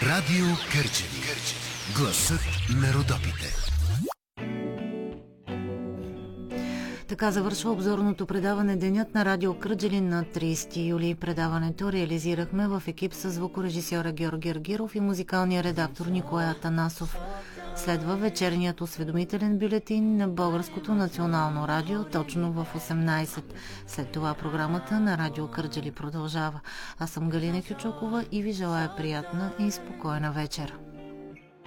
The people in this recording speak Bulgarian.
Радио Кърджали. Гласът на Родопите. Така завършва обзорното предаване Денят на Радио Кърджали на 30 юли. Предаването реализирахме в екип с звукорежисьора Георги Аргиров и музикалния редактор Николай Атанасов. Следва вечерният осведомителен бюлетин на Българското национално радио точно в 18. След това програмата на Радио Кърджали продължава. Аз съм Галина Кючукова и ви желая приятна и спокойна вечер.